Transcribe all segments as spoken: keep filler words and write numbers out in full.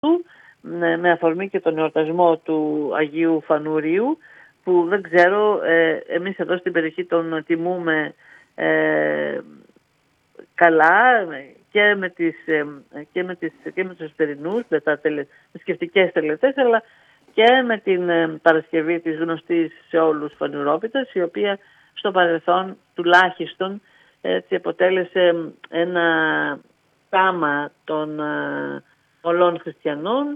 με αφορμή και τον εορτασμό του Αγίου Φανουρίου, που δεν ξέρω, ε, εμείς εδώ στην περιοχή τον τιμούμε ε, καλά και με, τις, ε, και με, τις, και με τους εσπερινούς, με τα τελε, σκεφτικές τελετές, αλλά και με την ε, Παρασκευή της γνωστής σε όλους Φανουρόπιτας, η οποία στο παρελθόν τουλάχιστον έτσι αποτέλεσε ένα τάμα των ε, πολλών χριστιανών.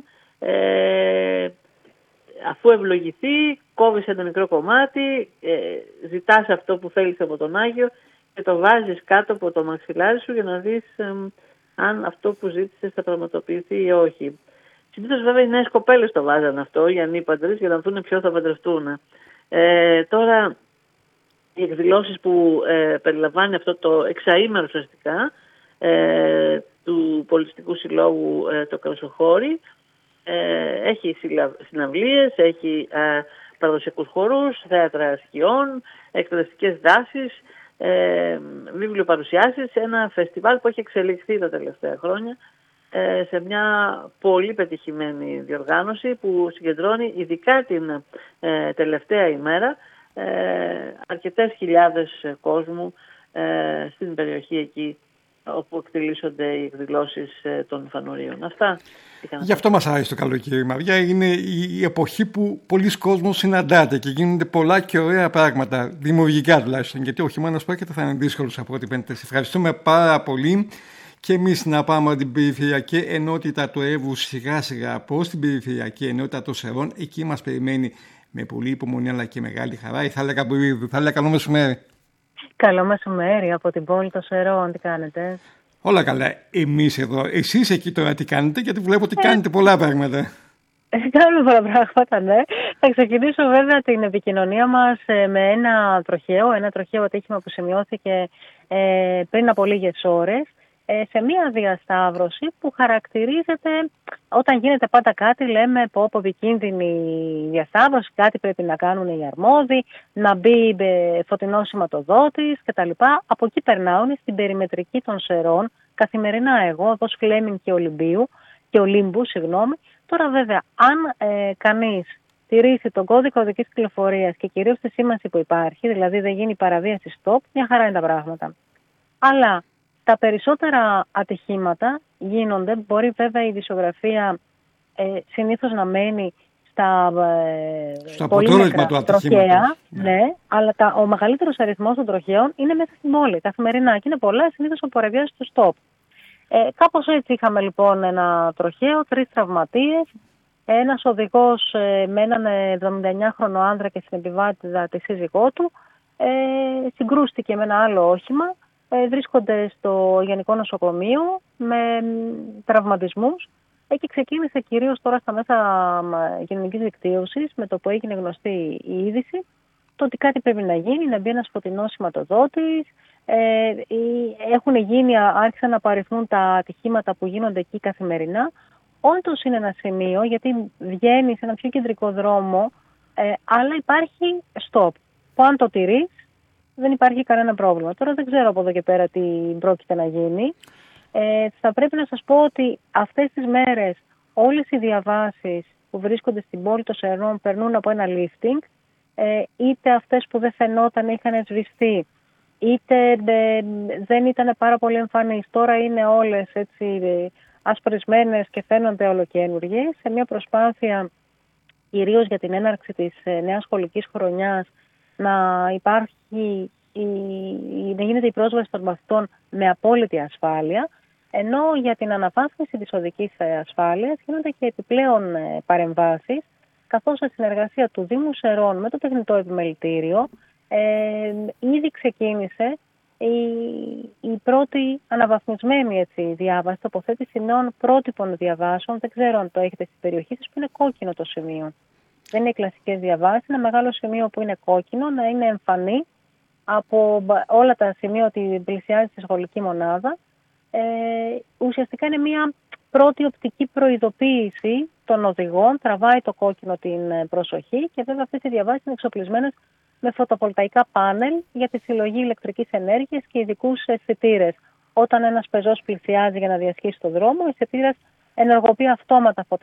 Ε, αφού ευλογηθεί, κόβεις ένα μικρό κομμάτι, ε, ζητάς αυτό που θέλεις από τον Άγιο και το βάζεις κάτω από το μαξιλάρι σου για να δεις ε, αν αυτό που ζήτησες θα πραγματοποιηθεί ή όχι. Συνήθως βέβαια οι νέες κοπέλες το βάζαν αυτό, οι ανήπαντρες, για να δουν ποιο θα παντρευτούν. Ε, τώρα οι εκδηλώσεις που ε, περιλαμβάνει αυτό το εξαήμερο ουσιαστικά ε, του Πολιτιστικού Συλλόγου ε, το Κρασοχώρι, ε, έχει συναυλίες, έχει ε, παραδοσιακούς χορούς, θέατρα σκιών, εκπαιδευτικές δράσεις, ε, βιβλιοπαρουσιάσεις, ένα φεστιβάλ που έχει εξελιχθεί τα τελευταία χρόνια ε, σε μια πολύ πετυχημένη διοργάνωση που συγκεντρώνει ειδικά την ε, τελευταία ημέρα ε, αρκετές χιλιάδες κόσμου ε, στην περιοχή εκεί όπου εκτελήσονται οι εκδηλώσεις των Φανουρίων. Αυτά. Γι' αυτό μας άρεσε το καλοκαίρι, Μαριά. Είναι η εποχή που πολλοί κόσμος συναντάται και γίνονται πολλά και ωραία πράγματα, δημιουργικά τουλάχιστον. Γιατί ο χειμώνας που έρχεται θα είναι δύσκολος από ό,τι φαίνεται. Ευχαριστούμε πάρα πολύ και εμείς να πάμε από την περιφερειακή ενότητα του Εύβου σιγά σιγά προς την περιφερειακή ενότητα των Σερών. Εκεί μας περιμένει με πολύ υπομονή αλλά και μεγάλη χαρά η Θάλια Καμπουρίδου. Θάλια, καλό μεσημέρι. Καλό μεσημέρι από την πόλη των Σερών. Τι κάνετε? Όλα καλά. Εμείς εδώ. Εσείς εκεί τώρα τι κάνετε? Γιατί βλέπω ότι κάνετε πολλά πράγματα. Ε, κάνουμε πολλά πράγματα, ναι. Θα ξεκινήσω βέβαια την επικοινωνία μας με ένα τροχαίο, ένα τροχαίο ατύχημα που σημειώθηκε ε, πριν από λίγες ώρες, ε, σε μια διασταύρωση που χαρακτηρίζεται, όταν γίνεται πάντα κάτι, λέμε πω πω επικίνδυνη διασταύρωση, κάτι πρέπει να κάνουν οι αρμόδιοι, να μπει φωτεινός σηματοδότης κτλ. Από εκεί περνάουν στην περιμετρική των Σερών, καθημερινά εγώ, εδώ Φλέμινγκ και Ολυμπίου, και Ολύμπου, συγγνώμη. Τώρα βέβαια, αν ε, κανείς τηρήσει τον κώδικα οδικής κυκλοφορίας και κυρίως τη σήμανση που υπάρχει, δηλαδή δεν γίνει παραβίαση stop, μια χαρά είναι τα πράγματα. Αλλά τα περισσότερα ατυχήματα γίνονται, μπορεί βέβαια η δισογραφία ε, συνήθως να μένει στα ε, πολύ μικρά τροχαία, ναι. ναι, αλλά τα, ο μεγαλύτερος αριθμός των τροχαίων είναι μέσα στην πόλη, καθημερινά, και είναι πολλά, συνήθως από παραβίαση του stop. Ε, κάπως έτσι είχαμε λοιπόν ένα τροχαίο, τρεις τραυματίες, ένας οδηγός ε, με έναν εβδομηνταεννιάχρονο άνδρα και στην επιβάτηδα τη σύζυγό του, ε, συγκρούστηκε με ένα άλλο όχημα. Ε, βρίσκονται στο Γενικό Νοσοκομείο με τραυματισμούς ε, και ξεκίνησε κυρίως τώρα στα μέσα κοινωνικής δικτύωσης, με το που έγινε γνωστή η είδηση, το ότι κάτι πρέπει να γίνει, να μπει ένας φωτεινός σηματοδότης. Ε, έχουν γίνει, άρχισαν να απαριθμούν τα ατυχήματα που γίνονται εκεί καθημερινά. Όντως είναι ένα σημείο, γιατί βγαίνει σε ένα πιο κεντρικό δρόμο, ε, αλλά υπάρχει stop, που αν το τηρείς δεν υπάρχει κανένα πρόβλημα. Τώρα δεν ξέρω από εδώ και πέρα τι πρόκειται να γίνει. Ε, θα πρέπει να σας πω ότι αυτές τις μέρες όλες οι διαβάσεις που βρίσκονται στην πόλη των Σερών περνούν από ένα lifting, ε, είτε αυτές που δεν φαινόταν είχαν σβηστεί, είτε ε, δεν ήταν πάρα πολύ εμφανείς. Τώρα είναι όλες έτσι ασπρισμένες και φαίνονται ολοκαίνουργιες, σε μια προσπάθεια κυρίως για την έναρξη της ε, νέας σχολικής χρονιάς να υπάρχει, η, να γίνεται η πρόσβαση των μαθητών με απόλυτη ασφάλεια, ενώ για την αναβάθμιση της οδικής ασφάλειας γίνονται και επιπλέον παρεμβάσεις, καθώς σε συνεργασία του Δήμου Σερών με το τεχνητό επιμελητήριο ε, ήδη ξεκίνησε η, η πρώτη αναβαθμισμένη έτσι, διάβαση, τοποθέτηση νέων πρότυπων διαβάσεων. Δεν ξέρω αν το έχετε στην περιοχή σας, που είναι κόκκινο το σημείο. Δεν είναι οι κλασικές διαβάσεις, είναι ένα μεγάλο σημείο που είναι κόκκινο, να είναι εμφανή από όλα τα σημεία ότι πλησιάζει στη σχολική μονάδα. Ε, ουσιαστικά είναι μια πρώτη οπτική προειδοποίηση των οδηγών, τραβάει το κόκκινο την προσοχή, και βέβαια αυτές οι διαβάσεις είναι εξοπλισμένες με φωτοβολταϊκά πάνελ για τη συλλογή ηλεκτρικής ενέργειας και ειδικούς αισθητήρες. Όταν ένας πεζός πλησιάζει για να διασχίσει τον δρόμο, ο αισθητήρας ενεργοποιεί αυτόματα